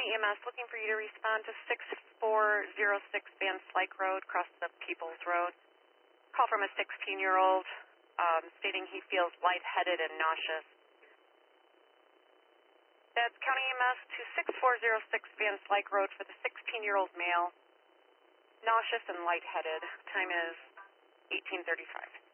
County EMS looking for you to respond to 6406 Van Slyke Road, across the Peoples Road. Call from a 16-year-old stating he feels lightheaded and nauseous. That's County EMS to 6406 Van Slyke Road for the 16-year-old male, nauseous and lightheaded. Time is 18:35.